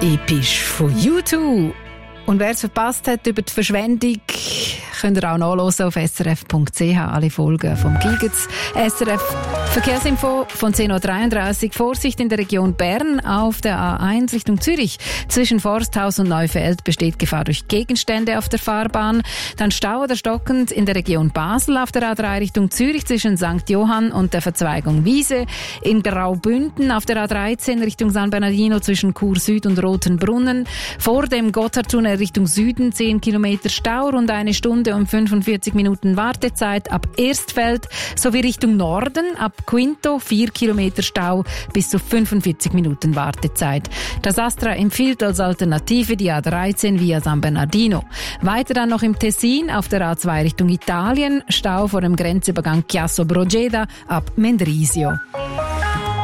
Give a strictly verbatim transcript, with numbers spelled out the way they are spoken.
episch von U zwei. Und wer es verpasst hat über die Verschwendung, könnt ihr auch nachhören auf s r f punkt c h. Alle Folgen vom Gilgits. S R F Verkehrsinfo von zehn Uhr dreiunddreißig. Vorsicht in der Region Bern auf der A eins Richtung Zürich. Zwischen Forsthaus und Neufeld besteht Gefahr durch Gegenstände auf der Fahrbahn. Dann Stau oder stockend in der Region Basel auf der A drei Richtung Zürich zwischen Sankt Johann und der Verzweigung Wiese. In Graubünden auf der A dreizehn Richtung San Bernardino zwischen Chur Süd und Rotenbrunnen. Vor dem Gotthardtunnel Richtung Süden zehn Kilometer Stau, rund eine Stunde und fünfundvierzig Minuten Wartezeit ab Erstfeld, sowie Richtung Norden ab Quinto vier Kilometer Stau bis zu fünfundvierzig Minuten Wartezeit. Das Astra empfiehlt als Alternative die A dreizehn via San Bernardino. Weiter dann noch im Tessin auf der A zwei Richtung Italien, Stau vor dem Grenzübergang Chiasso Brogeda ab Mendrisio.